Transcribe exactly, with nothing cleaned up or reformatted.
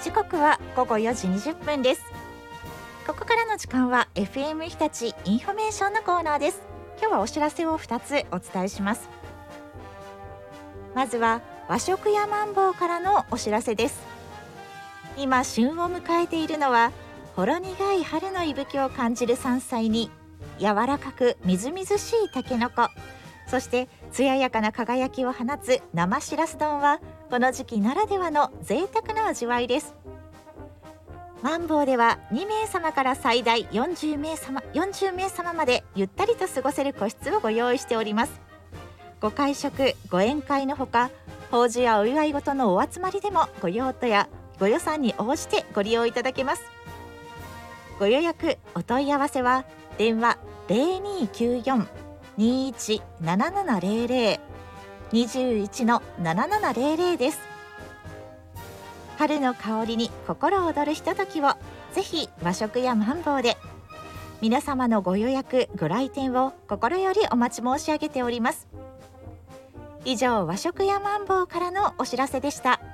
時刻はごごよじにじゅっぷんです。ここからの時間は エフエム 日立インフォメーションのコーナーです。今日はお知らせをふたつお伝えします。まずは和食屋マンボウからのお知らせです。今旬を迎えているのはほろ苦い春の息吹を感じる山菜に柔らかくみずみずしいたけのこ、そして艶やかな輝きを放つ生しらす丼はこの時期ならではの贅沢な味わいです。マンボウではにめいさまから最大よんじゅうめいさまよんじゅうめいさままでゆったりと過ごせる個室をご用意しております。ご会食ご宴会のほか、法事やお祝い事のお集まりでもご用途やご予算に応じてご利用いただけます。ご予約お問い合わせは電話 ゼロにーきゅうよん にーいち ななななゼロゼロ にじゅういち ななななゼロゼロ です。春の香りに心躍るひとときをぜひ和食やマンボウで。皆様のご予約ご来店を心よりお待ち申し上げております。以上、和食やマンボウからのお知らせでした。